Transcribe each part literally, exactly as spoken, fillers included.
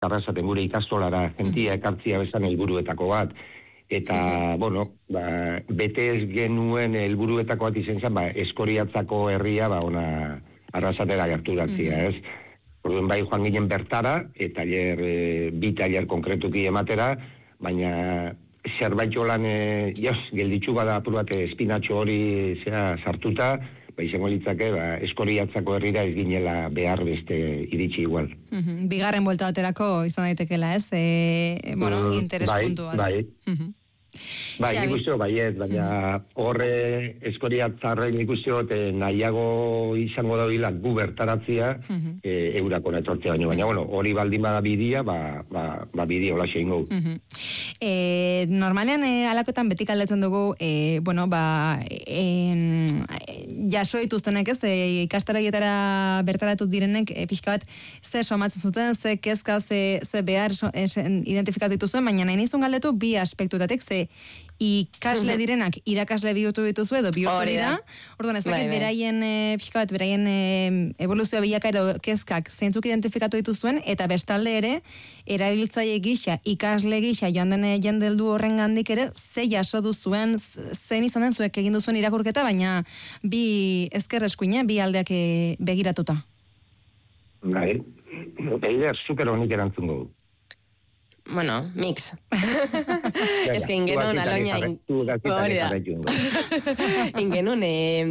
Arrasaten gure ikastolara jentia ekartzia bezan helburuetako bat. Eta, uh-huh. bueno, ba, bete ez genuen helburuetako bat izen zen, ba, Eskoriatzako herria, ba, ona Arrasatera gerturatzia, uh-huh. ez? Orduan bai joan ginen bertara, eta taller, e, bi taller konkretuki ematera, baina zerbait jolan, e, jos, gelditzu bada apur bat espinatxo hori zera sartuta, ba, izango litzake, ba, Eskoriatzako herrira ez ginela behar beste iritsi igual. Uh-huh. Bigarren buelta baterako izan daitekela, ez? E, bueno, uh, interes bai, puntu bat. Bai, uh-huh. Bai, nik uste bai ez, baina horre Eskoriatzarren nik uste nahiago izango da bilak gu bertaratzia uh-huh. e, eurako netortzea baino, baina bueno, hori baldin bada bidia, ba, ba, ba bidia hola xein gau. Uh-huh. E, normalean e, alakotan beti kaldetzen dugu, e, bueno, ba, e, jaso dituztenek ez, e, ikastaroietara bertaratu direnek e, pixka bat ze somatzen zuten, ze kezka, ze, ze behar so, e, identifikatu dituzuen, baina nahi nizun galdetu bi aspektutatek, ze ikasle direnak irakasle bihurtu dituzu edo bihurtu dira. Orduan ez dakit beraien e, pixka bat, beraien e, evoluzioa bilakaero kezkak zeintzuk identifikatu dituzuen, eta bestalde ere, erabiltzaile gisa, ikasle gisa joan den jendeldu horren gandik ere, ze jaso duzuen, zein izan den zuek egin duzuen irakurketa, baina bi ezker eskuina, bi aldeak e, begiratuta. Bai, eider super honik erantzun gogu. Bueno, mix. Ez que ingenun aloña ingenun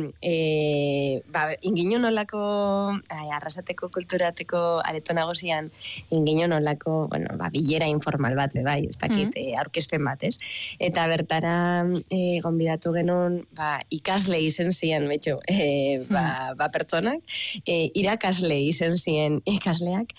eh, ba, ingenun olako Arrasateko kulturateko areto nagusian ingenun olako, bueno, ba, bilera informal bat, bai, ez dakit, mm. aurkezpen bat, ez? Eta bertara eh, gonbidatu genuen ba, ikasle izen ziren, betxo, eh, ba, ba pertsonak, eh, irakasle izen ziren ikasleak,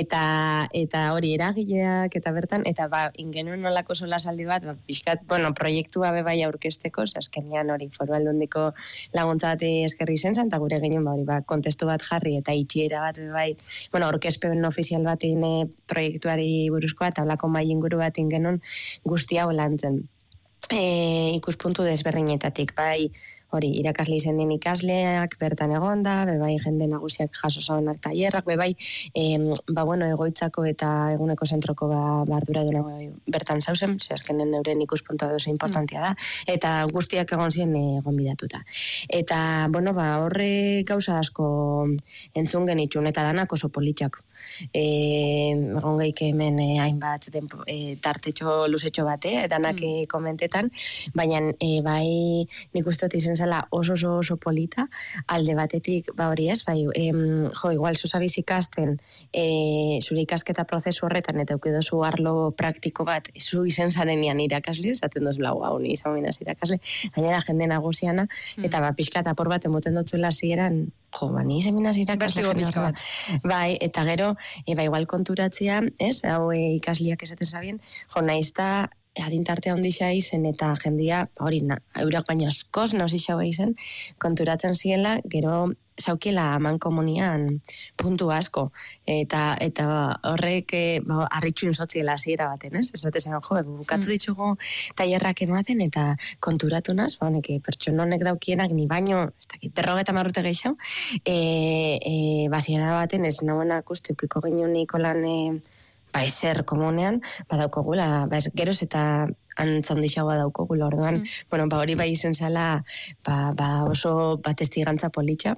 eta eta hori eragileak, eta bertan, eta ba, ingenuen nolako solasaldi bat, ba, pixkat, bueno, proiektua bebai aurkesteko, ze azkenean hori foru aldundiko laguntza bat eskerri zen, eta gure ginen, ba, hori, ba, kontestu bat jarri, eta itxiera bat bebai, bueno, aurkezpen ofizial bat ine proiektuari buruzkoa, eta olako mai inguru bat ingenuen guztia holantzen. E, ikuspuntu desberdinetatik, bai, hori, irakasle izen den ikasleak, bertan egonda, bebai jende nagusiak jaso zaunak tailerrak, bebai, em, ba, bueno, egoitzako eta eguneko zentroko ba, bardura duna bai, bertan zauzen, ze azkenen euren ikuspuntua doze importantia da, eta guztiak egon ziren egon bidatuta. Eta, bueno, ba, horre gauza asko entzun genitxun, eta danak oso politxak. E, egon geik hemen e, hainbat denpo, e, tartetxo luzetxo bate, danak mm. e, komentetan, baina e, bai nik ustot izen zela oso oso oso polita, alde batetik, ba hori ez, bai, em, jo, igual, zuzabiz ikasten e, zure ikasketa prozesu horretan, eta eukidozu arlo praktiko bat, zu izen zarenean irakasle, esaten dozu lau hau, ni izan minaz irakasle, gainera jende nagusiana, mm. eta ba, pixka eta por bat emoten dutzuela zieran, jo, ba, ni izan minaz irakasle, bat. Bai, eta gero, e, ba, igual konturatzia, ez, hau e, ikasliak esaten zabien, jo, naizta, adintartea ondisa izen, eta jendia, hori, na, eurak baina askoz nausixau izen, konturatzen ziela, gero zaukiela aman komunian puntu asko, eta eta horrek ba, arritxun sotziela hasiera baten, ez? Esate zen, jo, bukatu ditugu tailerrak ematen, eta konturatu naz, ba, honek, pertsona honek daukienak ni baino, ez dakit, berrogeta marrute gehiago, e, e, basiera baten, ez nagoenak uste, ukiko ginen Nikolan, e, ba, ezer komunean, badaukogula, ba, geroz eta antzondixagoa daukogula, orduan, mm. bueno, ba, hori bai izen zala, ba, ba, oso bat estigantza politxa,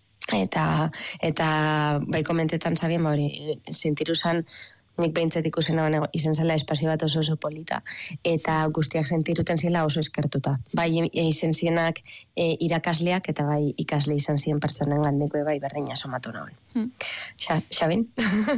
eta, eta bai komentetan zabien, ba, hori, sentiruzan, nik behintzat ikusen nagoen izen zela espazio bat oso oso polita, eta guztiak sentiruten zela oso eskertuta. Bai izen zienak e, irakasleak, eta bai ikasle izan zien pertsonen gandiko, bai berdina somatu nagoen. Hmm. Xabin?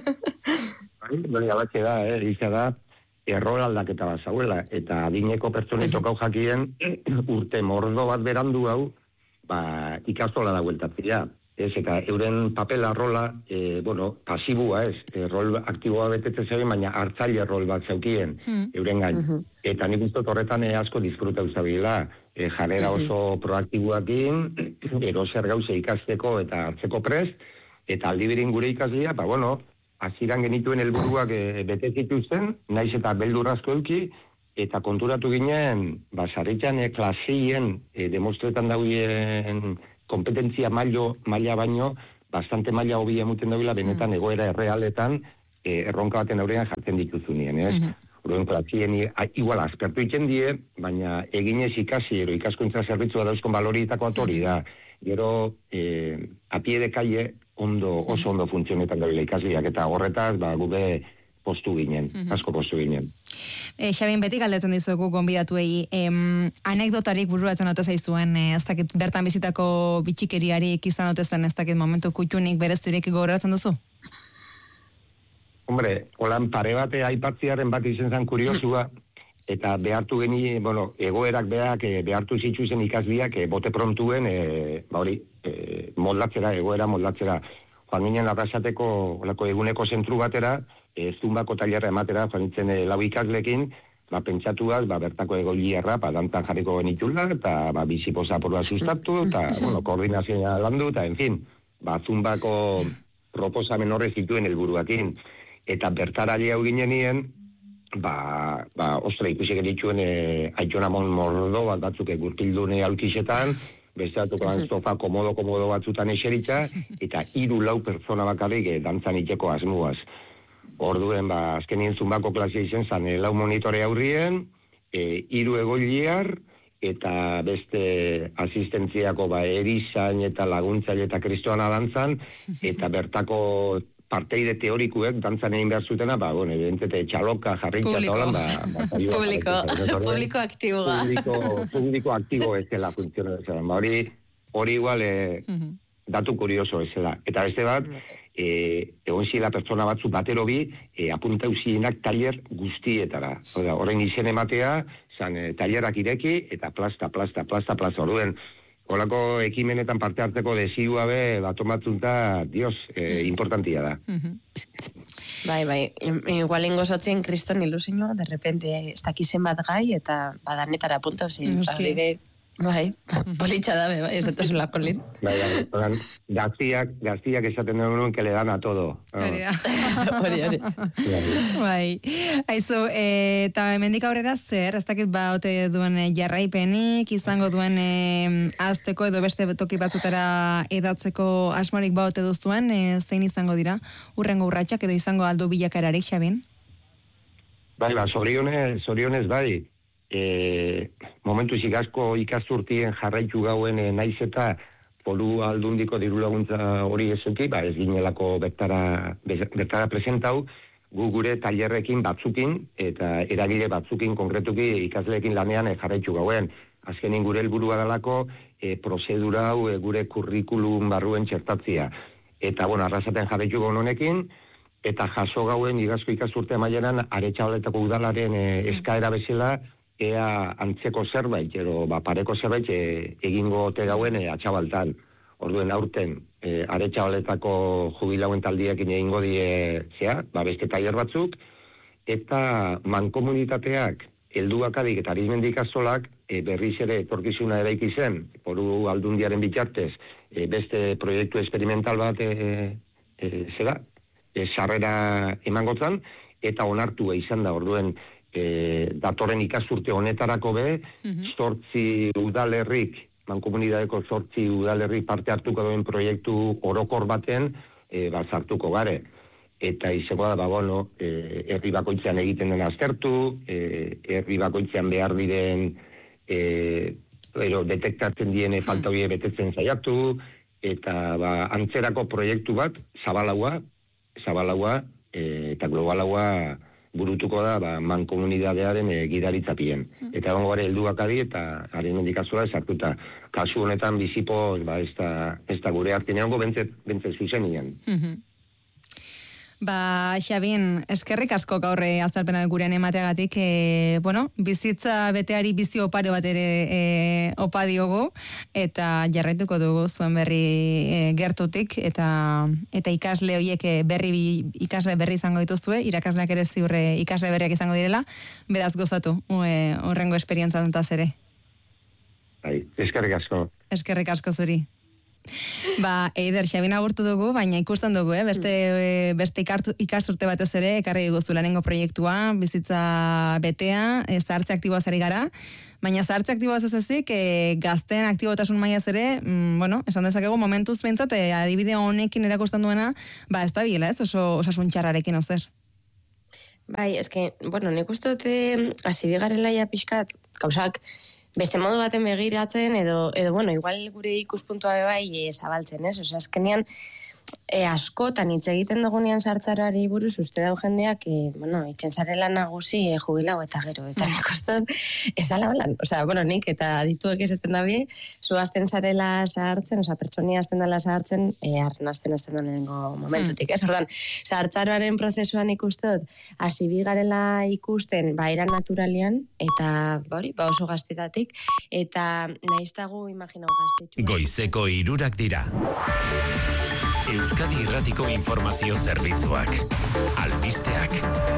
Bai, abatxe da, eh, izan da, error aldaketa bat zauela, eta adineko pertsonei tokau jakien urte mordo bat berandu hau, ba, ikastola da bueltatzea. Ez, eta euren papela rola, e, bueno, pasibua ez, e, rol aktiboa betetzen zegoen, baina hartzaile rol bat zeukien, hmm. euren gain. Uh-huh. Eta nik uste horretan e, asko disfruta uzabila, e, jarrera uh-huh. oso proaktiboakin, eroser gauze ikasteko eta hartzeko prest, eta aldiberin gure ikaslea, ba, bueno, hasieran genituen helburuak e, bete zituzten, naiz eta beldurrazko euki, eta konturatu ginen, ba, sarritan e, klasien, e, demostretan dauen kompetentzia mailo, maila baino, bastante maila hobi emuten dagoela, benetan egoera errealetan, e, erronka baten aurrean jartzen dituzunien, ez? Mm-hmm. Horren klatzien, igual, aspertu iten die, baina eginez ikasi, ero ikaskuntza zerbitzua dauzkon balorietako atori da. Gero, e, apie de calle, ondo, oso ondo funtzionetan gabila ikasliak, eta horretaz, ba, gube postu ginen, mm-hmm. asko postu ginen. E, Xabin, beti galdetzen dizuegu gonbidatuei, em, anekdotarik bururatzen ote zaizuen, e, ez dakit bertan bizitako bitxikeriarik izan ote zen, ez dakit momentu kutxunik bereztirik gogoratzen duzu? Hombre, holan pare bate aipatziaren bat izen zen kuriosua, eta behartu geni, bueno, egoerak beak, e, behartu zitzu zen ikasbiak, e, bote prontuen, e, ba hori, e, moldatzera, egoera moldatzera. Joan ginen arrasateko, olako eguneko zentru batera, e, zumbako tailerra ematera, joan nintzen e, lau ikaslekin, ba, pentsatuaz, ba, bertako egoiliarra, ba, dantzan jarriko genitula, eta, ba, biziposa porua sustatu, eta, bueno, koordinazioa landu, eta, en fin, ba, zumbako proposamen horre zituen helburuakin. Eta bertara hau ginenien, ba, ba, ostra, ikusi genituen e, Aitonamon mordo bat batzuk egurtildune aulkisetan, beste batuko sofa komodo-komodo batzutan eserita, eta hiru lau pertsona bakarrik e, dantzan iteko asmuaz. Orduen, ba, azkenien zumbako klasia izen zan, e, lau monitore aurrien, e, hiru egoiliar, eta beste asistentziako ba, erizain eta laguntzaile eta kristoana dantzan, eta bertako parteide teorikuek dantzan egin behar zutena, ba, bueno, evidentete txaloka jarritza eta holan, ba, ba, publiko, publiko aktiboa. Publiko, publiko aktibo ez dela funtziono ez dela. Ba, hori, hori igual, e, uh-huh. datu kurioso ez dela. Eta beste bat, e, egon zila pertsona batzu batero bi, e, apuntau zienak taller guztietara. Oda, horren izen ematea, zan, e, tallerak ireki, eta plasta, plasta, plasta, plasta, orduen, holako ekimenetan parte hartzeko desiua be, bat omatzunta, dios, eh, importantia da. Bai, bai, igual ingozotzen kriston ilusioa, de repente, ez dakizen bat gai, eta badanetara punta, ozi, bai, politxa da, bai, ez dut zula polin. Bai, bai, gaztiak, gaztiak esaten duen que le dan a todo. Hori da. Hori, hori. Bai, haizu, eta hemendik aurrera zer, ez dakit ba ote duen jarraipenik, izango duen e, azteko edo beste toki batzutara edatzeko asmorik ba ote duzuen, e, zein izango dira, urrengo urratsak edo izango aldo bilakararik, Xabin? Bai, ba, zorionez, zorionez, bai, E, momentu asko ikasturtien jarraitu gauen e, naiz eta foru aldundiko diru laguntza hori ezuki, ba ez ginelako bertara, bertara presentau, gu gure tailerrekin batzukin eta eragile batzukin konkretuki ikasleekin lanean e, jarraitu gauen. Azkenin gure helburua dalako e, prozedura hau e, gure kurrikulum barruen txertatzia. Eta, bueno, arrasaten jarraitu gauen honekin, eta jaso gauen igazko ikasturte maileran Aretxabaletako udalaren e, eskaera bezala, ea antzeko zerbait, ero ba, pareko zerbait e, egingo ote gauen e, Atxabaltan. Orduen aurten, e, Aretxabaletako jubilauen taldiekin egingo die, zea, ba, beste tailer batzuk, eta mankomunitateak, helduak adik eta arizmendik azolak, e, berriz ere etorkizuna eraiki zen, foru aldundiaren bitartez, e, beste proiektu experimental bat, e, e, zera, e, sarrera emangotzan, eta onartu izan da, orduen, E, datorren ikasturte honetarako be, zortzi uh-huh. udalerrik, mankomunidadeko zortzi udalerrik parte hartuko duen proiektu orokor baten, e, bat sartuko gare. Eta izango da, ba, bueno, e, herri bakoitzean egiten den aztertu, e, herri bakoitzean behar diren, e, ero, detektatzen diene falta hori betetzen zaiatu, eta ba, antzerako proiektu bat, zabalaua, zabalaua, e, eta globalaua, burutuko da, ba, mankomunidadearen e, gidaritzapien. Mm. Eta egongo gara helduak adi, eta haren mendikazoa esartuta. Kasu honetan bizipo, ba, ez da, ez da gure hartin egongo bentzet, bentzet zuzenien. Mm-hmm. Ba, Xabin, eskerrik asko gaurre azalpena gurean emateagatik, e, bueno, bizitza beteari bizi opare bat ere e, opa diogu, eta jarraituko dugu zuen berri e, gertutik, eta eta ikasle horiek berri ikasle berri izango dituzue, irakasleak ere ziurre ikasle berriak izango direla, beraz gozatu, e, horrengo esperientzia dutaz ere. Bai, eskerrik asko. Eskerrik asko zuri. Ba, Eider, Xabin agurtu dugu, baina ikusten dugu, eh? beste, beste ikartu, ikasturte batez ere, ekarri guztu lanengo proiektua, bizitza betea, e, zahartze aktiboaz ari gara, baina zahartze aktiboaz ez ezik, e, gazten aktibotasun mailaz ere, mm, bueno, esan dezakegu momentuz bentsat, e, adibide honekin erakusten duena, ba, ez da bila, ez, oso osasun txarrarekin ozer. Bai, eske, bueno, nik uste dute hasi bigarrela ja pixkat, gauzak beste modu baten begiratzen, edo, edo bueno, igual gure ikuspuntua bai e, zabaltzen, ez? Osea, azkenean, e, askotan hitz egiten dugunean sartzarari buruz uste dau jendeak, e, bueno, itxen zarela nagusi e, jubilau eta gero, eta nik uste dut, ez dala holan, osea, bueno, nik eta dituek esaten da bi, zu azten zarela zahartzen, osea, pertsonia azten dela zahartzen, e, arren azten azten da lehenengo momentutik, ez? Ordan, zahartzaroaren prozesuan ikuste dut, hasi bigarela ikusten, ba, era naturalian, eta, bori, ba, oso gaztetatik, eta nahiztagu, imaginau gaztetxu. Goizeko hirurak dira. Euskadi Irratiko Informazio Zerbitzuak. Albisteak.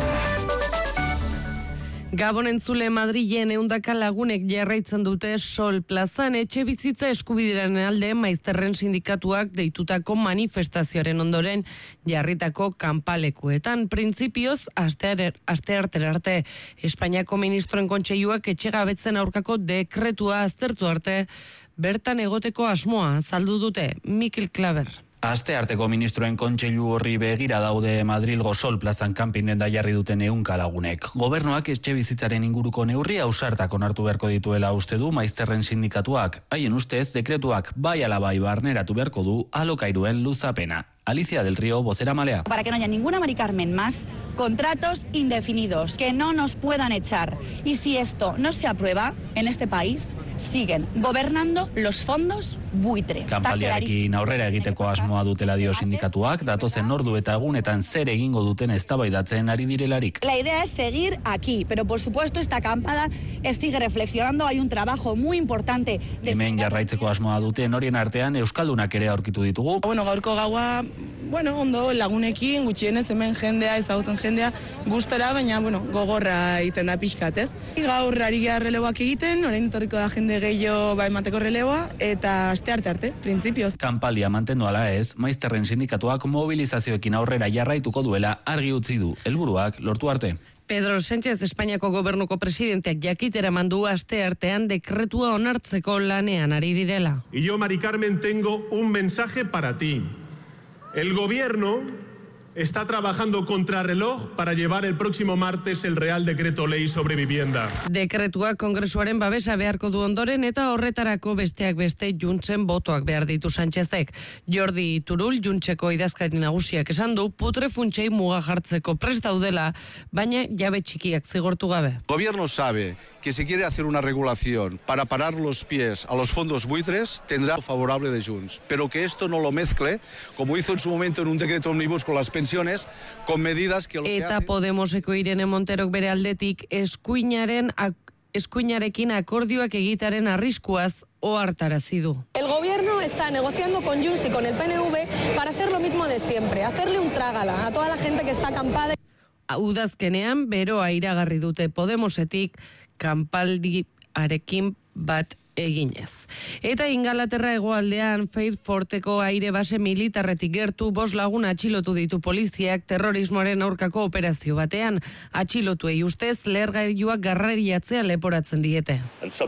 Gabon entzule, Madrilen ehundaka lagunek jarraitzen dute Sol plazan etxe bizitza eskubidearen alde maizterren sindikatuak deitutako manifestazioaren ondoren jarritako kanpalekuetan. Printzipioz, aste artera arte Espainiako ministroen kontseiluak etxegabetzen aurkako dekretua aztertu arte bertan egoteko asmoa azaldu dute. Mikel Klaver. Aste arteko ministroen kontseilu horri begira daude Madrilgo Sol plazan kanpin denda jarri duten ehunka lagunek. Gobernuak etxe bizitzaren inguruko neurri ausartak onartu beharko dituela uste du maizterren sindikatuak. Haien ustez, dekretuak bai ala bai barneratu beharko du alokairuen luzapena. Alicia del Río, vocera malea. Para que no haya ninguna Mari Carmen más, contratos indefinidos, que no nos puedan echar. Y si esto no se aprueba en este país, siguen gobernando los fondos buitre. Kanpaldiarekin aurrera egiteko asmoa dutela dio sindikatuak, datozen ordu eta egunetan zer egingo duten eztabaidatzen ari direlarik. La idea es seguir aquí, pero por supuesto esta acampada sigue reflexionando, hay un trabajo muy importante. Hemen jarraitzeko asmoa duten horien artean euskaldunak ere aurkitu ditugu. Bueno, gaurko gaua, bueno, ondo lagunekin, gutxienez hemen jendea, ezagutzen jendea, gustora, baina, bueno, gogorra egiten da pixkat, ez? Gaur ari gara relevoak egiten, orain etorriko da jende gehiago ba emateko relevoa, eta aste arte arte, printzipioz. Kanpaldia mantendu ala ez, maizterren sindikatuak mobilizazioekin aurrera jarraituko duela argi utzi du, helburuak lortu arte. Pedro Sánchez Espainiako gobernuko presidenteak jakitera mandu aste artean dekretua onartzeko lanean ari direla. Y yo, Mari Carmen, tengo un mensaje para ti. El gobierno está trabajando contrarreloj para llevar el próximo martes el Real Decreto Ley sobre vivienda. Dekretua Kongresuaren babesa beharko du ondoren eta horretarako besteak beste Juntzen botoak behar ditu Sánchezek. Jordi Turul, Juntzeko idazkari nagusiak esan du putre funtsei muga jartzeko prest daudela, baina jabe txikiak zigortu gabe. El gobierno sabe que si quiere hacer una regulación para parar los pies a los fondos buitres, tendrá lo favorable de Junts, pero que esto no lo mezcle, como hizo en su momento en un decreto omnibus con las pensiones, con medidas que... Lo que Eta hacen... Podemoseko Irene Monterok bere aldetik eskuinaren ak eskuinarekin akordioak egitaren arriskuaz ohartarazi du. El gobierno está negociando con Junts y con el P N V para hacer lo mismo de siempre, hacerle un trágala a toda la gente que está acampada. Udazkenean beroa iragarri dute Podemosetik kanpaldiarekin bat eginez. Eta Ingalaterra hegoaldean Fairforteko aire base militarretik gertu bost lagun atxilotu ditu poliziak terrorismoaren aurkako operazio batean. Atxilotuei ustez lehergailuak garrariatzea leporatzen diete.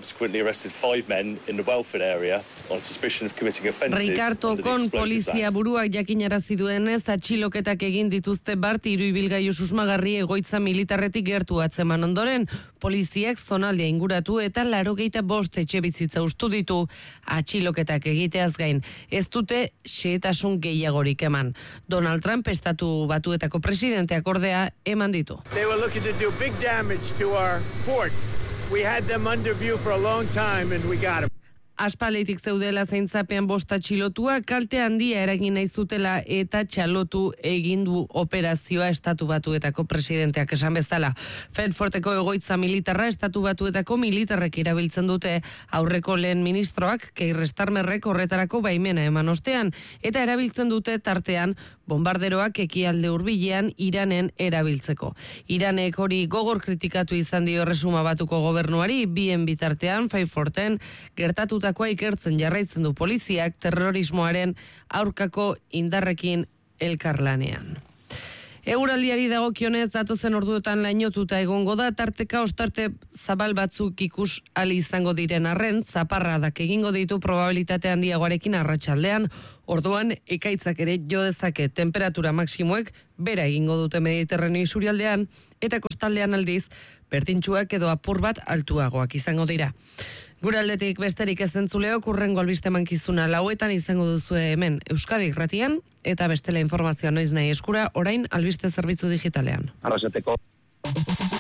Ricardo Kon polizia buruak jakinarazi duenez atxiloketak egin dituzte bart hiru ibilgailu susmagarri egoitza militarretik gertu atzeman ondoren, poliziak zonaldea inguratu eta laurogeita bost etxe bizitza ustu ditu atxiloketak egiteaz gain. Ez dute xehetasun gehiagorik eman. Donald Trump estatu batuetako presidenteak ordea eman ditu. They were looking to do big damage to our fort. We had them under view for a long time and we got them. Aspalditik zeudela zaintzapean bost atxilotua, kalte handia eragin nahi zutela eta txalotu egin du operazioa estatu batuetako presidenteak esan bezala. Fairforteko egoitza militarra estatu batuetako militarrek irabiltzen dute aurreko lehen ministroak Keir Starmerrek horretarako baimena eman ostean, eta erabiltzen dute tartean bombarderoak ekialde hurbilean Iranen erabiltzeko. Iranek hori gogor kritikatu izan dio Erresuma Batuko gobernuari, bien bitartean Fairforten gertatutakoa ikertzen jarraitzen du poliziak terrorismoaren aurkako indarrekin elkarlanean. Eguraldiari dagokionez datozen orduetan lainotuta egongo da, tarteka ostarte zabal batzuk ikus ali izango diren arren, zaparradak egingo ditu probabilitate handiagoarekin arratsaldean, orduan ekaitzak ere jo dezake temperatura maksimoek bera egingo dute Mediterraneo isurialdean eta kostaldean aldiz berdintsuak edo apur bat altuagoak izango dira. Gure aldetik besterik ez entzuleok hurrengo albiste mankizuna lauetan izango duzu hemen Euskadi Irratian eta bestela informazioa noiz nahi eskura orain albiste zerbitzu digitalean. Arrasateko.